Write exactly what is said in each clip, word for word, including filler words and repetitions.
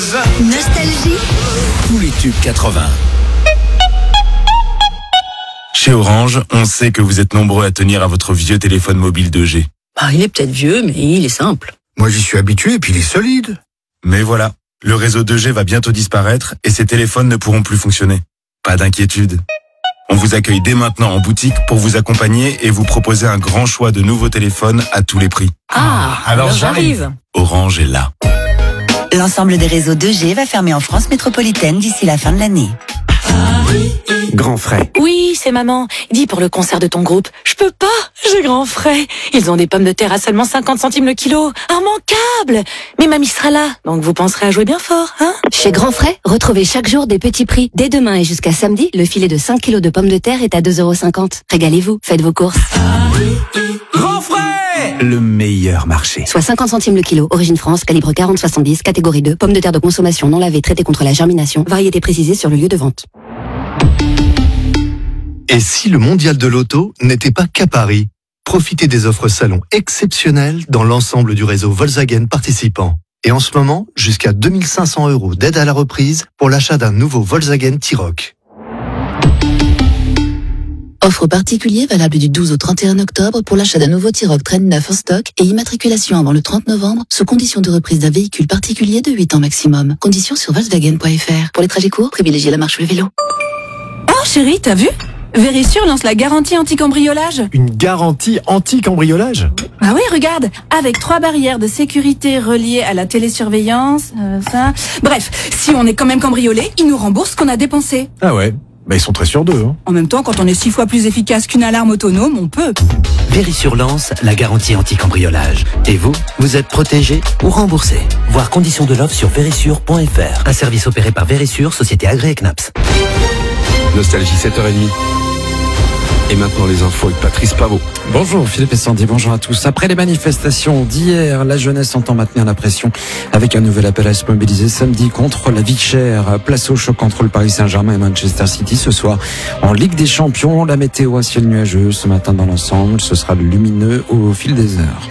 Nostalgie. Tous les tubes quatre-vingts. Chez Orange, on sait que vous êtes nombreux à tenir à votre vieux téléphone mobile deux G. Bah, il est peut-être vieux, mais il est simple. Moi, j'y suis habitué et puis il est solide. Mais voilà, le réseau deux G va bientôt disparaître et ces téléphones ne pourront plus fonctionner. Pas d'inquiétude. On vous accueille dès maintenant en boutique pour vous accompagner et vous proposer un grand choix de nouveaux téléphones à tous les prix. Ah, alors j'arrive. Orange est là. L'ensemble des réseaux deux G va fermer en France métropolitaine d'ici la fin de l'année. Grand frais. Oui, c'est maman. Dis pour le concert de ton groupe. Je peux pas, j'ai grand frais. Ils ont des pommes de terre à seulement cinquante centimes le kilo. Immanquable. Mais mamie sera là, donc vous penserez à jouer bien fort, hein? Chez Grand Frais, retrouvez chaque jour des petits prix. Dès demain et jusqu'à samedi, le filet de cinq kilos de pommes de terre est à deux euros cinquante. Régalez-vous, faites vos courses. Grand frais. Le meilleur marché. Soit cinquante centimes le kilo. Origine France, calibre quarante soixante-dix, catégorie deux. Pommes de terre de consommation non lavées, traitées contre la germination. Variété précisée sur le lieu de vente. Et si le mondial de l'auto n'était pas qu'à Paris? Profitez des offres salon exceptionnelles dans l'ensemble du réseau Volkswagen participant. Et en ce moment, jusqu'à deux mille cinq cents euros d'aide à la reprise pour l'achat d'un nouveau Volkswagen T-Roc. Offre particulier valable du douze au trente et un octobre pour l'achat d'un nouveau T-Roc Train neuf en stock et immatriculation avant le trente novembre sous condition de reprise d'un véhicule particulier de huit ans maximum. Conditions sur Volkswagen point F R. Pour les trajets courts, privilégiez la marche ou le vélo. Oh chérie, t'as vu? Vérissure lance la garantie anti-cambriolage. Une garantie anti-cambriolage? Ah oui, regarde, avec trois barrières de sécurité reliées à la télésurveillance, euh, ça... Bref, si on est quand même cambriolé, ils nous remboursent ce qu'on a dépensé. Ah ouais, bah ils sont très sûrs d'eux. Hein. En même temps, quand on est six fois plus efficace qu'une alarme autonome, on peut. Vérissure lance la garantie anti-cambriolage. Et vous, vous êtes protégé ou remboursé. Voir conditions de l'offre sur vérissure point F R. Un service opéré par Vérissure, société agréée C N A P S. Nostalgie sept heures trente. Et maintenant les infos avec Patrice Pavot. Bonjour Philippe et Sandy, bonjour à tous. Après les manifestations d'hier, la jeunesse entend maintenir la pression avec un nouvel appel à se mobiliser samedi contre la vie chère. Place au choc entre le Paris Saint-Germain et Manchester City ce soir en Ligue des Champions. La météo à ciel nuageux ce matin dans l'ensemble, ce sera lumineux au fil des heures.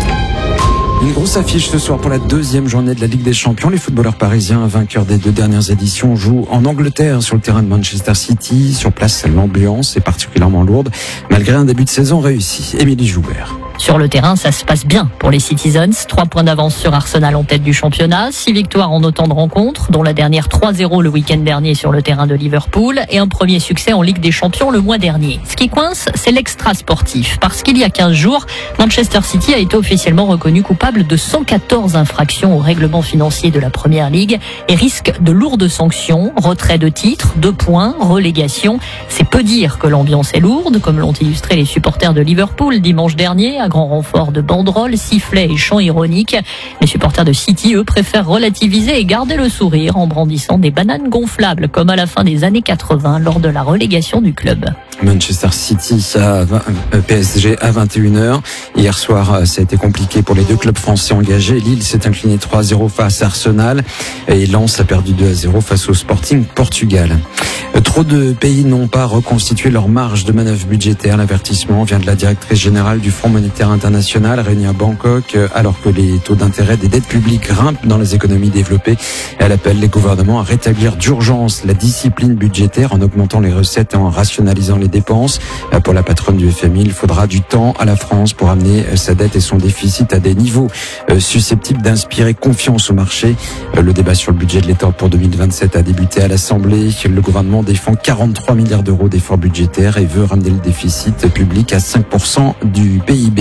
Une grosse affiche ce soir pour la deuxième journée de la Ligue des Champions. Les footballeurs parisiens, vainqueurs des deux dernières éditions, jouent en Angleterre sur le terrain de Manchester City. Sur place, l'ambiance est particulièrement lourde, malgré un début de saison réussi. Émilie Joubert. Sur le terrain, ça se passe bien pour les Citizens. Trois points d'avance sur Arsenal en tête du championnat. Six victoires en autant de rencontres, dont la dernière trois zéro le week-end dernier sur le terrain de Liverpool et un premier succès en Ligue des Champions le mois dernier. Ce qui coince, c'est l'extra sportif. Parce qu'il y a quinze jours, Manchester City a été officiellement reconnu coupable de cent quatorze infractions au règlement financier de la Première Ligue et risque de lourdes sanctions, retrait de titres, deux points, relégation. C'est peu dire que l'ambiance est lourde, comme l'ont illustré les supporters de Liverpool dimanche dernier, à grand renfort de banderoles, sifflets et chants ironiques. Les supporters de City, eux, préfèrent relativiser et garder le sourire en brandissant des bananes gonflables, comme à la fin des années quatre-vingts, lors de la relégation du club. Manchester City à vingt, euh, P S G à vingt et une heures. Hier soir, ça a été compliqué pour les deux clubs français engagés. Lille s'est incliné trois à zéro face à Arsenal et Lens a perdu deux à zéro face au Sporting Portugal. Trop de pays n'ont pas reconstitué leur marge de manœuvre budgétaire. L'avertissement vient de la directrice générale du Fonds monétaire international réunie à Bangkok, alors que les taux d'intérêt des dettes publiques grimpent dans les économies développées. Elle appelle les gouvernements à rétablir d'urgence la discipline budgétaire en augmentant les recettes et en rationalisant les dépenses. Pour la patronne du F M I, il faudra du temps à la France pour amener sa dette et son déficit à des niveaux susceptibles d'inspirer confiance au marché. Le débat sur le budget de l'État pour deux mille vingt-sept a débuté à l'Assemblée. Le gouvernement défend quarante-trois milliards d'euros d'efforts budgétaires et veut ramener le déficit public à cinq pour cent du P I B.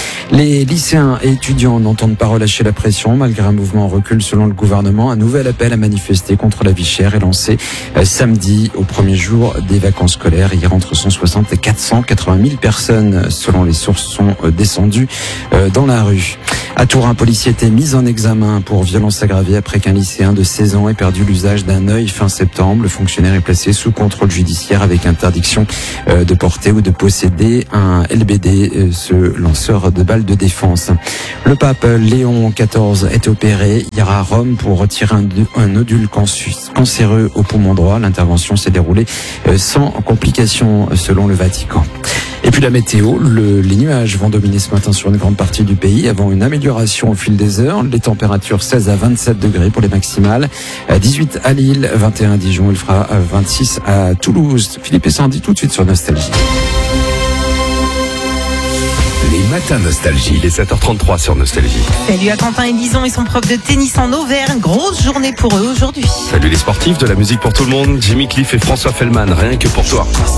Les lycéens et étudiants n'entendent pas relâcher la pression malgré un mouvement en recul selon le gouvernement. Un nouvel appel à manifester contre la vie chère est lancé samedi au premier jour des vacances scolaires. Hier, entre cent soixante et quatre cent quatre-vingt mille personnes, selon les sources, sont descendues dans la rue. À Tours, un policier était mis en examen pour violence aggravée après qu'un lycéen de seize ans ait perdu l'usage d'un œil fin septembre. Le fonctionnaire est placé sous contrôle judiciaire avec interdiction de porter ou de posséder un L B D, ce lanceur de balles de défense. Le pape Léon quatorze est opéré hier à Rome pour retirer un, un nodule cancéreux au poumon droit. L'intervention s'est déroulée sans complications selon le Vatican. Et puis la météo, le, les nuages vont dominer ce matin sur une grande partie du pays avant une amélioration au fil des heures. Les températures seize à vingt-sept degrés pour les maximales, dix-huit à Lille, vingt et un à Dijon, il fera vingt-six à Toulouse. Philippe et Sandy tout de suite sur Nostalgie. Les matins Nostalgie, les sept heures trente-trois sur Nostalgie. Salut à Quentin et Lison et son prof de tennis en Auvergne. Grosse journée pour eux aujourd'hui. Salut les sportifs, de la musique pour tout le monde. Jimmy Cliff et François Fellman, rien que pour toi.